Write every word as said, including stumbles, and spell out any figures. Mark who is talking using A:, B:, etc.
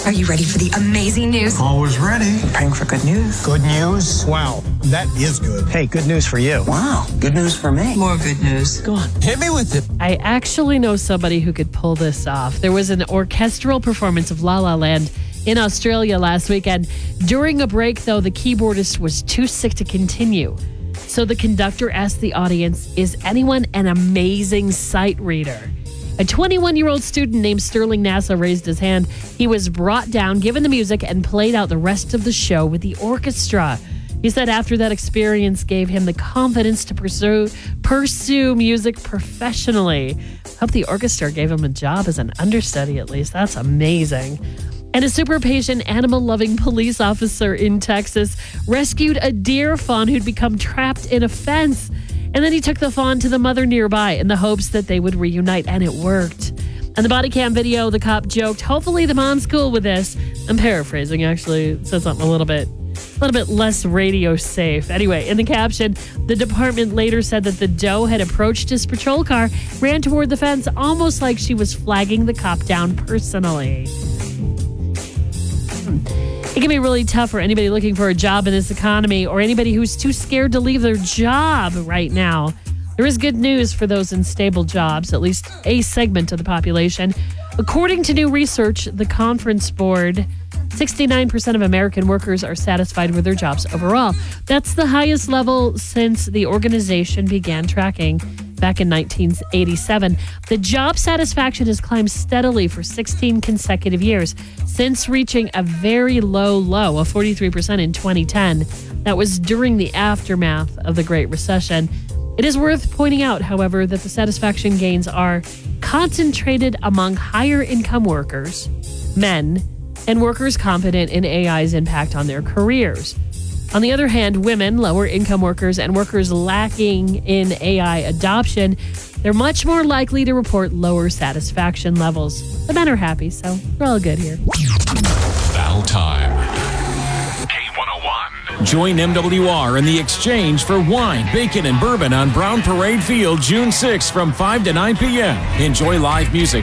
A: Are you ready for the amazing news?
B: Always ready.
C: Praying for good news.
B: Good news? Wow, that is good.
D: Hey, good news for you.
C: Wow, good news for me.
A: More good news.
D: Go on.
B: Hit me with it.
E: I actually know somebody who could pull this off. There was an orchestral performance of La La Land in Australia last weekend. During a break, though, the keyboardist was too sick to continue. So the conductor asked the audience, is anyone an amazing sight reader? A twenty-one-year-old student named Sterling Nassa raised his hand. He was brought down, given the music, and played out the rest of the show with the orchestra. He said after that experience gave him the confidence to pursue pursue music professionally. Hope the orchestra gave him a job as an understudy at least. That's amazing. And a super patient, animal-loving police officer in Texas rescued a deer fawn who'd become trapped in a fence. And then he took the fawn to the mother nearby in the hopes that they would reunite, and it worked. In the body cam video, the cop joked, hopefully the mom's cool with this. I'm paraphrasing, actually. It said something a little bit, a little bit less radio safe. Anyway, in the caption, the department later said that the doe had approached his patrol car, ran toward the fence, almost like she was flagging the cop down personally. It can be really tough for anybody looking for a job in this economy or anybody who's too scared to leave their job right now. There is good news for those in stable jobs, at least a segment of the population. According to new research, the Conference Board, sixty-nine percent of American workers are satisfied with their jobs overall. That's the highest level since the organization began tracking back in nineteen eighty-seven. The job satisfaction has climbed steadily for sixteen consecutive years, since reaching a very low low of forty-three percent in twenty ten. That was during the aftermath of the Great Recession. It is worth pointing out, however, that the satisfaction gains are concentrated among higher income workers, men, and workers confident in A I's impact on their careers. On the other hand, women, lower income workers, and workers lacking in A I adoption, they're much more likely to report lower satisfaction levels. The men are happy, so we're all good here.
F: Battle time. K one oh one. Join M W R in the exchange for wine, bacon, and bourbon on Brown Parade Field June sixth from five to nine p.m. Enjoy live music